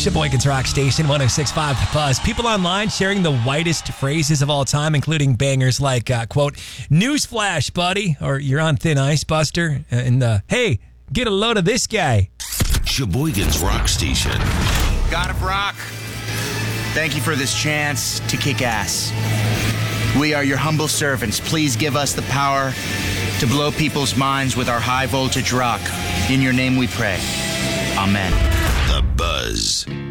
Sheboygan's Rock Station, 106.5 The Buzz. People online sharing the whitest phrases of all time, including bangers like, quote, "Newsflash, buddy," or "You're on thin ice, Buster," and "Hey, get a load of this guy." Sheboygan's Rock Station. God of Rock, thank you for this chance to kick ass. We are your humble servants. Please give us the power to blow people's minds with our high voltage rock. In your name we pray. Amen. The Buzz.